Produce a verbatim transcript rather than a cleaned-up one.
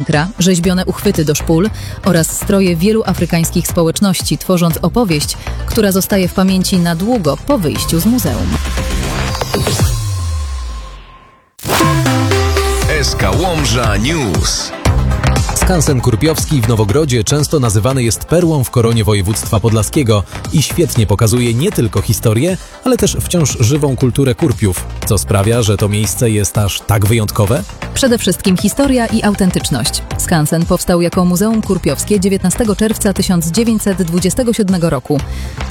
piętra, rzeźbione uchwyty do szpul oraz stroje wielu afrykańskich społeczności, tworząc opowieść, która zostaje w pamięci na długo po wyjściu z muzeum. S K Łomża News. Skansen Kurpiowski w Nowogrodzie często nazywany jest perłą w koronie województwa podlaskiego i świetnie pokazuje nie tylko historię, ale też wciąż żywą kulturę Kurpiów, co sprawia, że to miejsce jest aż tak wyjątkowe? Przede wszystkim historia i autentyczność. Skansen powstał jako Muzeum Kurpiowskie dziewiętnastego czerwca tysiąc dziewięćset dwudziestego siódmego roku.